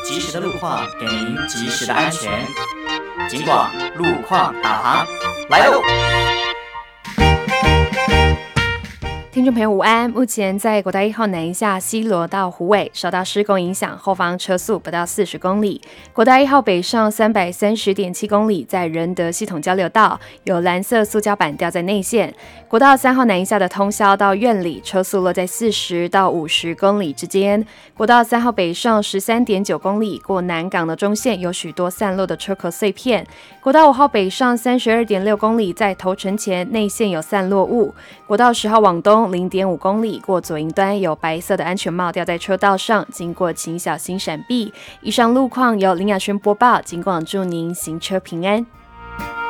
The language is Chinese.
及时的路况，给您及时的安全。警广路况导航来喽！ 听众朋友午安，目前在国道1号南下西螺到虎尾受到施工影响，后方车速不到40公里。国道1号北上330.7公里，在仁德系统交流道有蓝色塑胶板吊在内线。国道3号南下的通霄到苑里，车速落在40到50公里之间。国道3号北上13.9公里，过南港的中线有许多散落的车壳碎片。国道5号北上32.6公里，在头城前内线有散落物。国道10号往东0.5公里，过左营端有白色的安全帽吊在车道上，经过请小心闪避。以上路况由林雅轩播报，警广祝您行车平安。